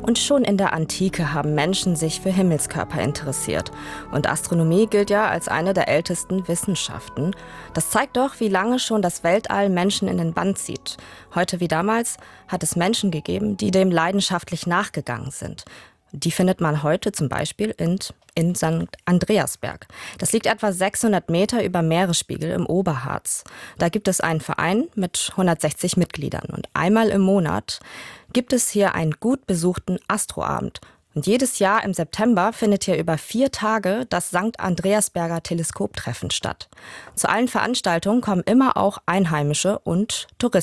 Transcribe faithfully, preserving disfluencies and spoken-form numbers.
Und schon in der Antike haben Menschen sich für Himmelskörper interessiert. Und Astronomie gilt ja als eine der ältesten Wissenschaften. Das zeigt doch, wie lange schon das Weltall Menschen in den Bann zieht. Heute wie damals hat es Menschen gegeben, die dem leidenschaftlich nachgegangen sind. Die findet man heute zum Beispiel in, in Sankt Andreasberg. Das liegt etwa sechshundert Meter über Meeresspiegel im Oberharz. Da gibt es einen Verein mit hundertsechzig Mitgliedern. Und einmal im Monat gibt es hier einen gut besuchten Astroabend. Und jedes Jahr im September findet hier über vier Tage das Sankt Andreasberger Teleskoptreffen statt. Zu allen Veranstaltungen kommen immer auch Einheimische und Touristen.